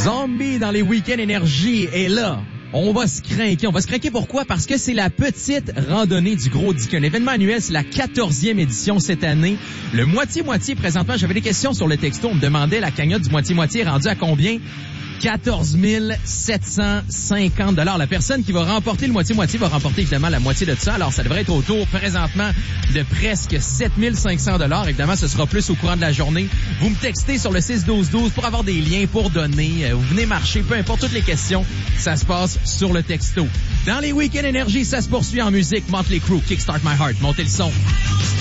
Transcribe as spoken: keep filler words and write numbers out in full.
Zombie dans les week-ends énergie. Et là, on va se craquer. On va se craquer pourquoi? Parce que c'est la petite randonnée du Gros Dick. Un événement annuel, c'est la quatorzième édition cette année. Le moitié-moitié, présentement, j'avais des questions sur le texto. On me demandait la cagnotte du moitié-moitié rendue à combien? quatorze mille sept cent cinquante dollars. La personne qui va remporter le moitié-moitié va remporter évidemment la moitié de ça. Alors, ça devrait être autour présentement de presque sept mille cinq cents dollars. Évidemment, ce sera plus au courant de la journée. Vous me textez sur le six douze douze pour avoir des liens pour donner. Vous venez marcher, peu importe toutes les questions. Ça se passe sur le texto. Dans les week-ends énergie, ça se poursuit en musique. Motley Crue, Kickstart My Heart. Montez le son.